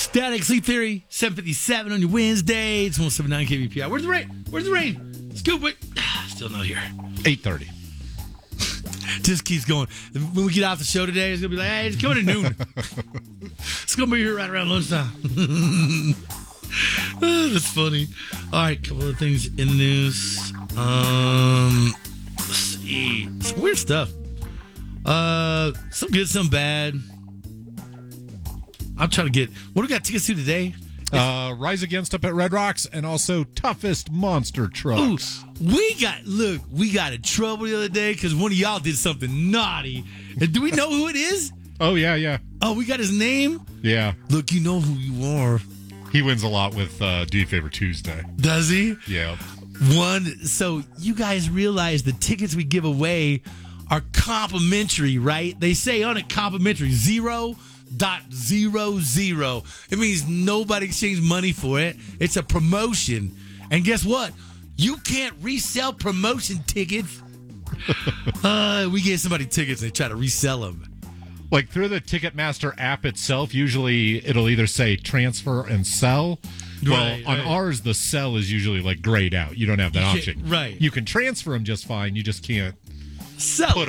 Static Sleep Theory, 7:57 on your Wednesday. It's 179 KBPI. Where's the rain? Where's the rain? Scoop it. Still not here. 8:30. Just keeps going. When we get off the show today, it's going to be like, hey, it's coming at noon. It's going to be here right around lunchtime. Oh, that's funny. All right, couple of things in the news. Let's see. Some weird stuff. Some good, some bad. I'm trying to get... What do we got tickets to today? Rise Against up at Red Rocks, and also Toughest Monster Trucks. Ooh, we got in trouble the other day because one of y'all did something naughty. And do we know who it is? Oh, yeah. Oh, we got his name? Yeah. Look, you know who you are. He wins a lot with Do You Favor Tuesday. Does he? Yeah. So you guys realize the tickets we give away are complimentary, right? They say on it complimentary, 0.00. It means nobody exchanged money for it. It's a promotion. And guess what? You can't resell promotion tickets. We gave somebody tickets and they try to resell them. Like through the Ticketmaster app itself, usually it'll either say transfer and sell. Well, on ours, the sell is usually like grayed out. You don't have that option. Right. You can transfer them just fine. You just can't sell.